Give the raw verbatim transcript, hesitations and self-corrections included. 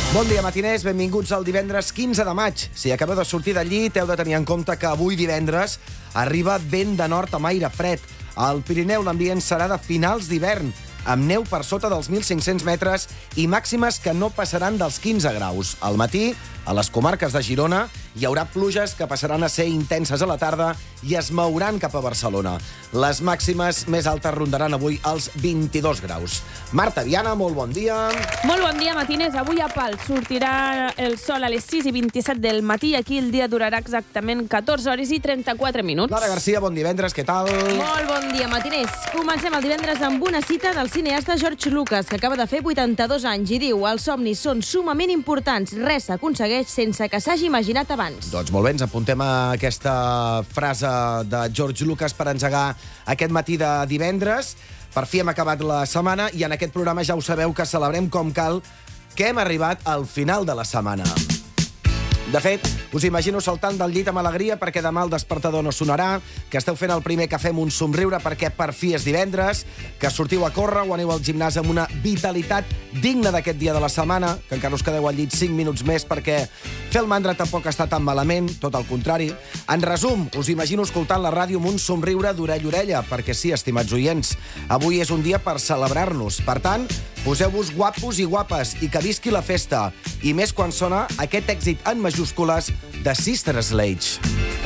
Bon dia, matiners. Benvinguts al divendres quinze de maig. Si acabeu de sortir del llit, heu de tenir en compte que avui divendres arriba vent de nord amb aire fred. Al Pirineu l'ambient serà de finals d'hivern, amb neu per sota dels mil cinc-cents metres i màximes que no passaran dels quinze graus. Al matí, a les comarques de Girona, hi haurà pluges que passaran a ser intenses a la tarda i es mouran cap a Barcelona. Les màximes més altes rondaran avui els vint-i-dos graus. Marta Viana, molt bon dia. Molt bon dia, matiners. Avui a Pals sortirà el sol a les sis i vint-i-set del matí i aquí el dia durarà exactament catorze hores i trenta-quatre minuts. Lara Garcia, bon divendres, què tal? Molt bon dia, matiners. Comencem el divendres amb una cita del cineasta George Lucas, que acaba de fer vuitanta-dos anys i diu: els somnis són sumament importants, res s'aconsegueix sense que s'hagi imaginat abans. Doncs molt bé, ens apuntem a aquesta frase de George Lucas per engegar aquest matí de divendres. Per fi hem acabat la setmana i en aquest programa ja ho sabeu que celebrem com cal que hem arribat al final de la setmana. De fet, us imagino saltant del llit amb alegria perquè demà el despertador no sonarà, que esteu fent el primer cafè amb un somriure perquè per fi és divendres, que sortiu a córrer o aneu al gimnàs amb una vitalitat digna d'aquest dia de la setmana, que encara us quedeu al llit cinc minuts més perquè fer el mandra tampoc està tan malament, tot el contrari. En resum, us imagino escoltant la ràdio amb un somriure d'orella a orella, perquè sí, estimats oients, avui és un dia per celebrar-nos. Per tant, poseu-vos guapos i guapes i que visqui la festa, i més quan sona aquest èxit en majúscules de Sister Sledge.